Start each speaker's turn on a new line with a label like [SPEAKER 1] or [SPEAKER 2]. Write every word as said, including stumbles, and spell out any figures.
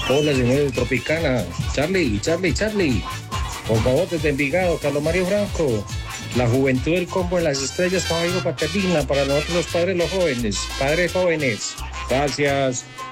[SPEAKER 1] Hola, señores de Tropicana. Charlie, Charlie, Charlie. Por favor, desde Envigado, Carlos Mario Franco. La juventud del combo de las estrellas, caballo paterna para nosotros los padres, los jóvenes. Padres jóvenes. Gracias.